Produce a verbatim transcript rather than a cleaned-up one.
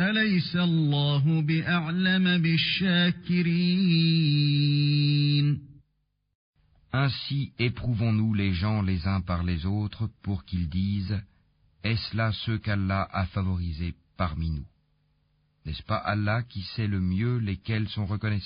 أليس الله بأعلم بالشاكرين. Ainsi éprouvons-nous les gens les uns par les autres pour qu'ils disent « Est-ce là ceux qu'Allah a favorisés parmi nous ?» N'est-ce pas Allah qui sait le mieux lesquels sont reconnaissants?